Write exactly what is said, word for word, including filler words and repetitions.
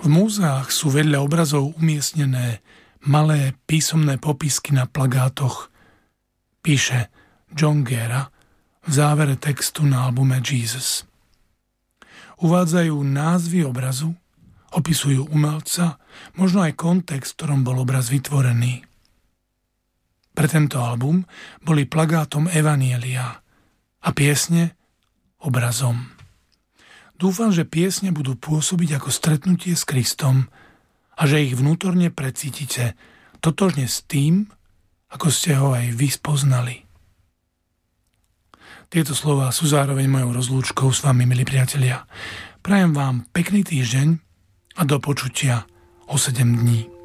V múzeách sú vedľa obrazov umiestnené malé písomné popisky na plagátoch. Píše John Guerra v závere textu na albume Jesus. Uvádzajú názvy obrazu, opisujú umelca, možno aj kontext, v ktorom bol obraz vytvorený. Pre tento album boli plagátom evanielia a piesne obrazom. Dúfam, že piesne budú pôsobiť ako stretnutie s Kristom a že ich vnútorne precítite totožne s tým, ako ste ho aj vy spoznali. Tieto slová sú zároveň mojou rozlúčkou s vami, milí priatelia. Prajem vám pekný týždeň a do počutia o sedem dní.